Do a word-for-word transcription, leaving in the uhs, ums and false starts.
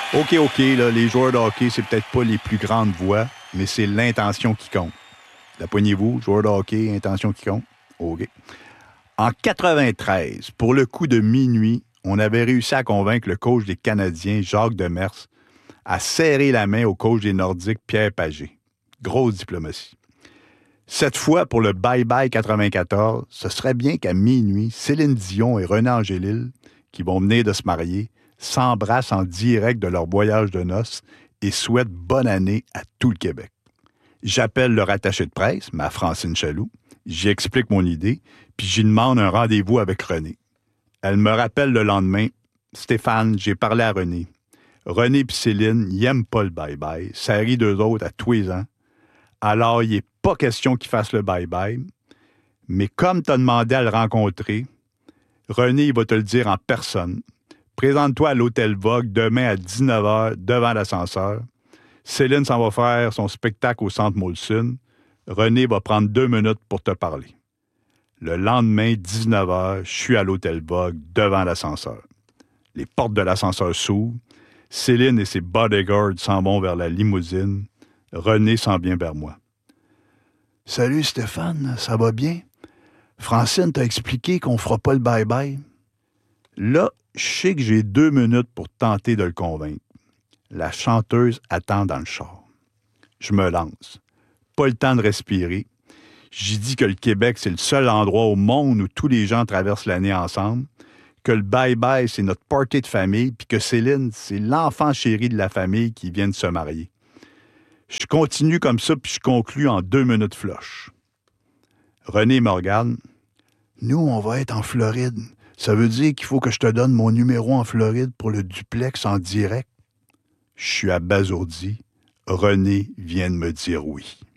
OK, OK, là, les joueurs de hockey, c'est peut-être pas les plus grandes voix, mais c'est l'intention qui compte. La poignez-vous, joueur de hockey, intention qui compte? OK. En quatre-vingt-treize, pour le coup de minuit, on avait réussi à convaincre le coach des Canadiens, Jacques Demers, à serrer la main au coach des Nordiques, Pierre Pagé. Grosse diplomatie. Cette fois, pour le Bye-Bye quatre-vingt-quatorze, ce serait bien qu'à minuit, Céline Dion et René Angélil, qui vont venir de se marier, s'embrassent en direct de leur voyage de noces et souhaitent bonne année à tout le Québec. J'appelle leur attaché de presse, ma Francine Chaloux, j'y explique mon idée, puis j'y demande un rendez-vous avec René. Elle me rappelle le lendemain, « Stéphane, j'ai parlé à René. René et Céline, ils n'aiment pas le bye-bye. Ça rit d'eux autres à tous les ans. Alors, il n'est pas question qu'ils fassent le bye-bye. Mais comme tu as demandé à le rencontrer, René, il va te le dire en personne. Présente-toi à l'Hôtel Vogue demain à dix-neuf heures devant l'ascenseur. Céline s'en va faire son spectacle au Centre Molson. René va prendre deux minutes pour te parler. » Le lendemain, dix-neuf heures, je suis à l'Hôtel Vogue devant l'ascenseur. Les portes de l'ascenseur s'ouvrent. Céline et ses bodyguards s'en vont vers la limousine. René s'en vient vers moi. « Salut Stéphane, ça va bien? Francine t'a expliqué qu'on fera pas le bye-bye. » Là, je sais que j'ai deux minutes pour tenter de le convaincre. La chanteuse attend dans le char. Je me lance. Pas le temps de respirer. J'y dis que le Québec, c'est le seul endroit au monde où tous les gens traversent l'année ensemble, que le bye-bye, c'est notre party de famille, puis que Céline, c'est l'enfant chéri de la famille qui vient de se marier. Je continue comme ça, puis je conclus en deux minutes flush. René me regarde. « Nous, on va être en Floride. Ça veut dire qu'il faut que je te donne mon numéro en Floride pour le duplex en direct. » Je suis abasourdi. René vient de me dire oui.